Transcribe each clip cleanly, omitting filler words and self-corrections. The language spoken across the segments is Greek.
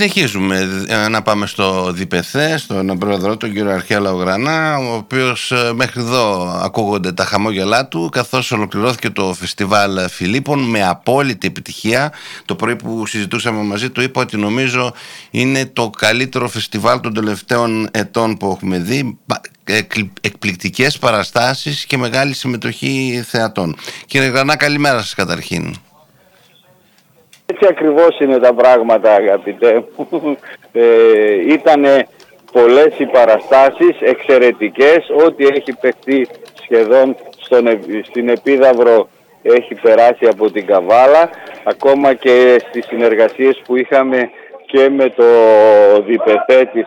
συνεχίζουμε να πάμε στο ΔΠΘ, στον πρόεδρό, τον κύριο Αρχέλαο Γρανά, ο οποίος μέχρι εδώ ακούγονται τα χαμόγελά του, καθώς ολοκληρώθηκε το φεστιβάλ Φιλίππων με απόλυτη επιτυχία. Το πρωί που συζητούσαμε μαζί του είπα ότι νομίζω είναι το καλύτερο φεστιβάλ των τελευταίων ετών που έχουμε δει. Εκπληκτικές παραστάσεις και μεγάλη συμμετοχή θεατών. Κύριε Γρανά, καλημέρα σας καταρχήν. Έτσι ακριβώς είναι τα πράγματα, αγαπητέ μου. Ήτανε πολλές οι παραστάσεις, εξαιρετικές. Ό,τι έχει παιχτεί σχεδόν στην Επίδαυρο έχει περάσει από την Καβάλα. Ακόμα και στις συνεργασίες που είχαμε και με το ΔΠΘ της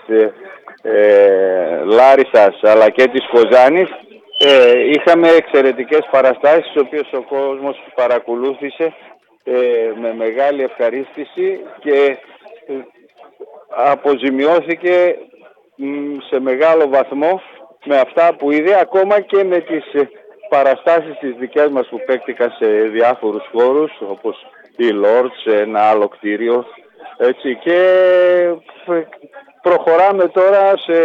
Λάρισσας αλλά και της Κοζάνης, είχαμε εξαιρετικές παραστάσεις, τις οποίες ο κόσμος παρακολούθησε με μεγάλη ευχαρίστηση και αποζημιώθηκε σε μεγάλο βαθμό με αυτά που είδε, ακόμα και με τις παραστάσεις τις δικές μας που παίκτηκαν σε διάφορους χώρους, όπως η Lords, σε ένα άλλο κτίριο, έτσι, και προχωράμε τώρα σε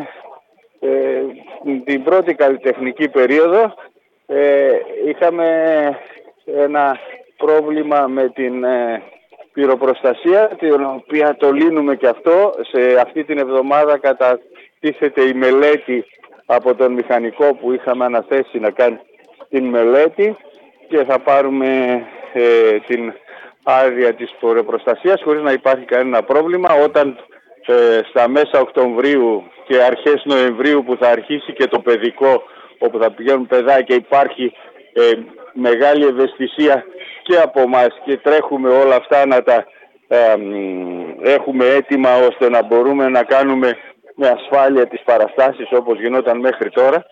την πρώτη καλλιτεχνική περίοδο. Είχαμε ένα πρόβλημα με την πυροπροστασία, την οποία το λύνουμε και αυτό. Σε αυτή την εβδομάδα κατατίθεται η μελέτη από τον μηχανικό που είχαμε αναθέσει να κάνει την μελέτη και θα πάρουμε την άδεια της πυροπροστασίας χωρίς να υπάρχει κανένα πρόβλημα. Όταν στα μέσα Οκτωβρίου και αρχές Νοεμβρίου που θα αρχίσει και το παιδικό, όπου θα πηγαίνουν παιδάκια, υπάρχει μεγάλη ευαισθησία και από εμάς και τρέχουμε όλα αυτά να τα έχουμε έτοιμα ώστε να μπορούμε να κάνουμε με ασφάλεια τις παραστάσεις όπως γινόταν μέχρι τώρα,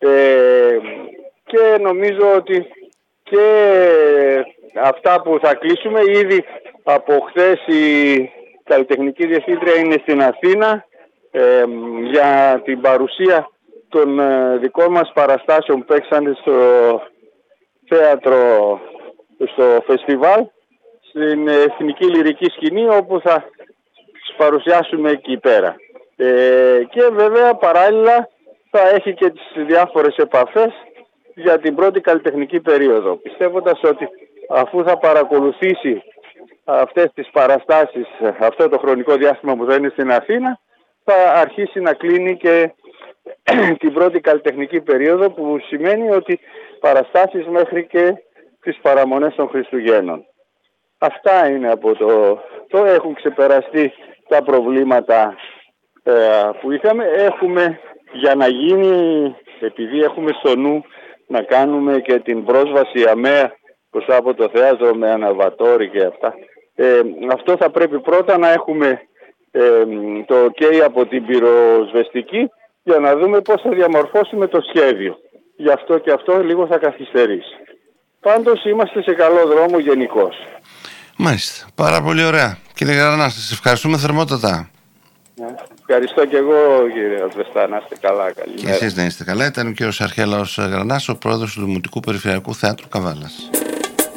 και νομίζω ότι και αυτά που θα κλείσουμε, ήδη από χθες η καλλιτεχνική διευθύντρια είναι στην Αθήνα για την παρουσία των δικών μας παραστάσεων που παίξανε στο θέατρο, στο φεστιβάλ, στην Εθνική Λυρική Σκηνή, όπου θα τις παρουσιάσουμε εκεί πέρα. Και βέβαια παράλληλα θα έχει και τις διάφορες επαφές για την πρώτη καλλιτεχνική περίοδο, πιστεύοντας ότι αφού θα παρακολουθήσει αυτές τις παραστάσεις αυτό το χρονικό διάστημα που θα είναι στην Αθήνα, θα αρχίσει να κλείνει και την πρώτη καλλιτεχνική περίοδο, που σημαίνει ότι παραστάσεις μέχρι και τις παραμονές των Χριστουγέννων. Αυτά είναι από το έχουν ξεπεραστεί τα προβλήματα που είχαμε. Έχουμε, για να γίνει, επειδή έχουμε στο νου να κάνουμε και την πρόσβαση αμαία μπροστά από το θέατρο με αναβατόρι και αυτά, αυτό θα πρέπει πρώτα να έχουμε το OK από την πυροσβεστική, για να δούμε πώς θα διαμορφώσουμε το σχέδιο. Γι' αυτό και αυτό λίγο θα καθυστερήσει. Πάντως είμαστε σε καλό δρόμο γενικώς. Μάλιστα, πάρα πολύ ωραία. Κύριε Γρανά, σας ευχαριστούμε θερμότατα. Ευχαριστώ και εγώ, κύριε Ασβεστά, να είστε καλά. Καλημέρα. Και εσείς να είστε καλά. Ήταν ο κύριος Αρχέλαος Γρανάς, ο πρόεδρος του Δημοτικού Περιφερειακού Θεάτρου Καβάλας.